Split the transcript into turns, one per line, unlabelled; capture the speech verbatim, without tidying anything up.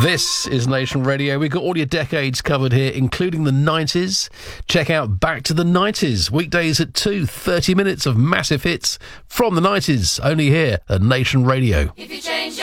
This is Nation Radio. We've got all your decades covered here, including the nineties. Check out Back to the nineties, weekdays at two, thirty minutes of massive hits from the nineties, only here at Nation Radio. If you change your